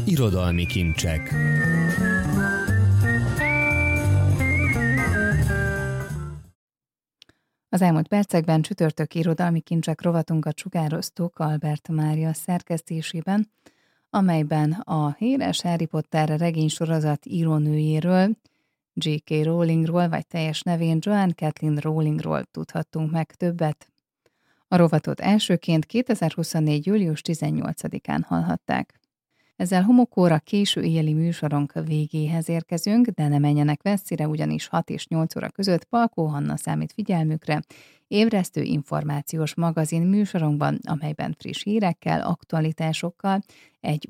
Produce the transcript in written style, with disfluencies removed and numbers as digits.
Irodalmi kincsek. Az elmúlt percekben csütörtök irodalmi kincsek rovatunkat sugároztuk Albert Mária szerkesztésében, amelyben a híres Harry Potter regénysorozat írónőjéről, J.K. Rowlingról, vagy teljes nevén Joanne Kathleen Rowlingról tudhattunk meg többet. A rovatot elsőként 2024. július 18-án hallhatták. Ezzel homokóra késő éjjeli műsorunk végéhez érkezünk, de ne menjenek messzire, ugyanis 6 és 8 óra között Palkó Hanna számít figyelmükre, ébresztő információs magazin műsorunkban, amelyben friss hírekkel, aktualitásokkal, egy